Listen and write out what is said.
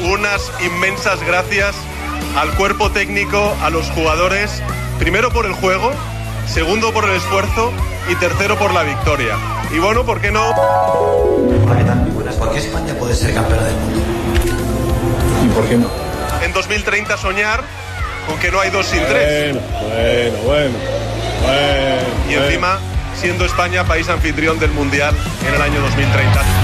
unas inmensas gracias al cuerpo técnico, a los jugadores, primero por el juego, segundo por el esfuerzo y tercero por la victoria. Y bueno, ¿por qué no? Hola, ¿qué tal? Muy buenas. ¿Por qué España puede ser campeona del mundo? ¿Y por qué no? En 2030 soñar con que no hay 2 sin 3. Bueno. Y encima, siendo España país anfitrión del Mundial en el año 2030.